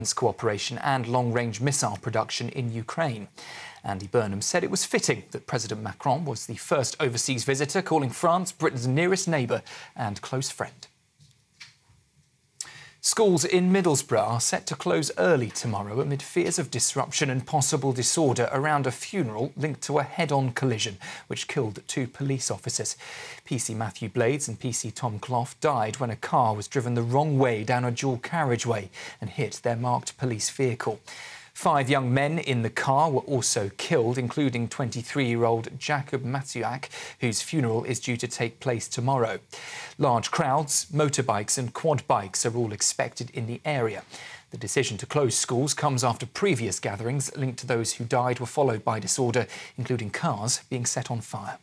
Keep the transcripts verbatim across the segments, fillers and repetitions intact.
cooperation and long-range missile production in Ukraine. Andy Burnham said it was fitting that President Macron was the first overseas visitor, calling France Britain's nearest neighbour and close friend. Schools in Middlesbrough are set to close early tomorrow amid fears of disruption and possible disorder around a funeral linked to a head-on collision which killed two police officers. P C Matthew Blades and P C Tom Clough died when a car was driven the wrong way down a dual carriageway and hit their marked police vehicle. Five young men in the car were also killed, including twenty-three-year-old Jakub Maciak, whose funeral is due to take place tomorrow. Large crowds, motorbikes and quad bikes are all expected in the area. The decision to close schools comes after previous gatherings linked to those who died were followed by disorder, including cars being set on fire.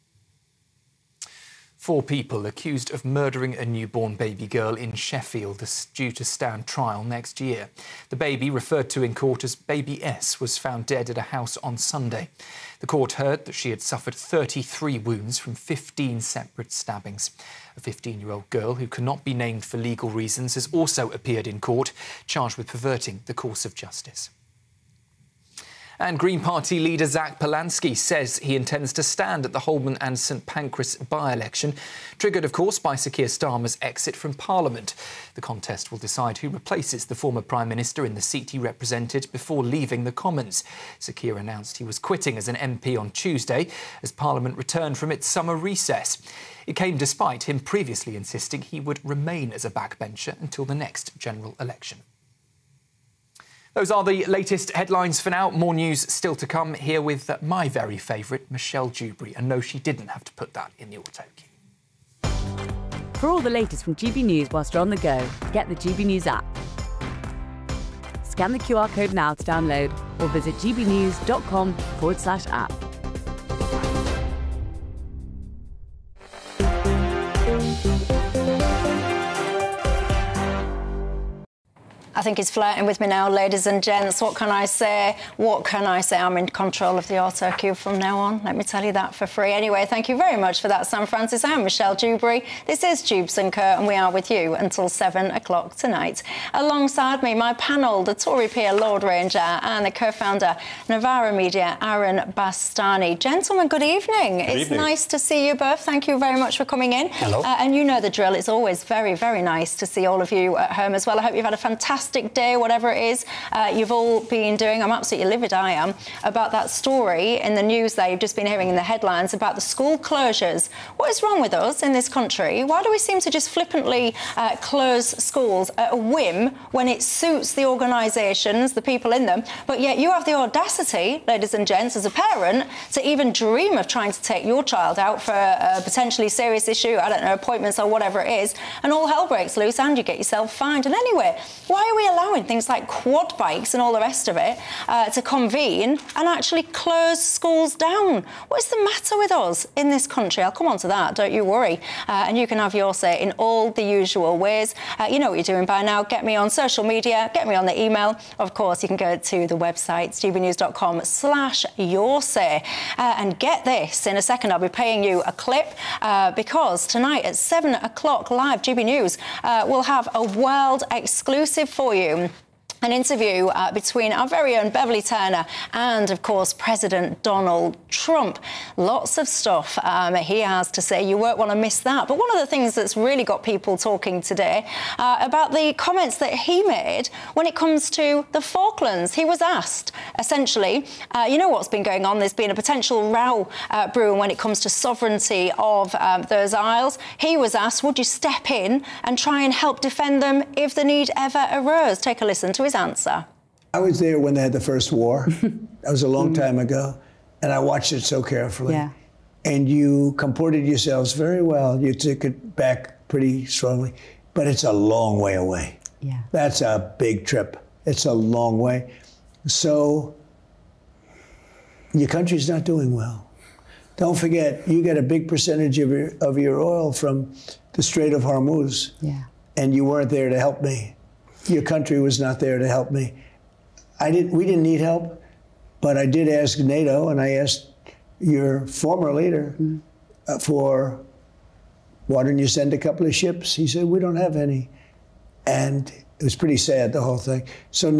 Four people accused of murdering a newborn baby girl in Sheffield are due to stand trial next year. The baby, referred to in court as Baby S, was found dead at a house on Sunday. The court heard that she had suffered thirty-three wounds from fifteen separate stabbings. A fifteen-year-old girl, who cannot be named for legal reasons, has also appeared in court, charged with perverting the course of justice. And Green Party leader Zach Polanski says he intends to stand at the Holborn and St Pancras by-election, triggered, of course, by Sir Keir Starmer's exit from Parliament. The contest will decide who replaces the former Prime Minister in the seat he represented before leaving the Commons. Sir Keir announced he was quitting as an M P on Tuesday as Parliament returned from its summer recess. It came despite him previously insisting he would remain as a backbencher until the next general election. Those are the latest headlines for now. More news still to come, here with my very favourite, Michelle Dewberry. And no, she didn't have to put that in the auto cue. For all the latest from G B News whilst you're on the go, get the G B News app. Scan the Q R code now to download or visit gbnews.com forward slash app. I think he's flirting with me now, ladies and gents. What can I say? What can I say? I'm in control of the auto cue from now on. Let me tell you that for free. Anyway, thank you very much for that, Sam Francis. I'm Michelle Dewberry. This is Jubes and Kerr, and we are with you until seven o'clock tonight. Alongside me, my panel, the Tory peer Lord Ranger and the co-founder Novara Media, Aaron Bastani. Gentlemen, good evening. Good it's evening. Nice to see you both. Thank you very much for coming in. Hello. Uh, and you know the drill. It's always very, very nice to see all of you at home as well. I hope you've had a fantastic day, whatever it is uh, you've all been doing. I'm absolutely livid, I am, about that story in the news that you've just been hearing in the headlines about the school closures. What is wrong with us in this country? Why do we seem to just flippantly uh, close schools at a whim when it suits the organisations, the people in them, but yet you have the audacity, ladies and gents, as a parent, to even dream of trying to take your child out for a, a potentially serious issue, I don't know, appointments or whatever it is, and all hell breaks loose and you get yourself fined. And anyway, why are we allowing things like quad bikes and all the rest of it uh, to convene and actually close schools down? What is the matter with us in this country? I'll come on to that, don't you worry. Uh, and you can have your say in all the usual ways. Uh, you know what you're doing by now. Get me on social media, get me on the email. Of course, you can go to the website, gbnews.com slash your say. Uh, and get this, in a second I'll be paying you a clip uh, because tonight at seven o'clock live, G B News uh, will have a world exclusive for you. An interview uh, between our very own Beverly Turner and, of course, President Donald Trump. Lots of stuff um, he has to say. You won't want to miss that. But one of the things that's really got people talking today uh, about the comments that he made when it comes to the Falklands. He was asked, essentially, uh, you know what's been going on? There's been a potential row uh, brewing when it comes to sovereignty of um, those isles. He was asked, would you step in and try and help defend them if the need ever arose? Take a listen to his answer. I was there when they had the first war. That was a long time ago, and I watched it so carefully. Yeah. And you comported yourselves very well. You took it back pretty strongly, but it's a long way away. Yeah. That's a big trip. It's a long way. So your country's not doing well. Don't forget, you get a big percentage of your, of your oil from the Strait of Hormuz, Yeah. and you weren't there to help me. Your country was not there to help me. I didn't. We didn't need help, but I did ask NATO, and I asked your former leader mm. uh, for, why don't you send a couple of ships? He said, we don't have any. And it was pretty sad, the whole thing. So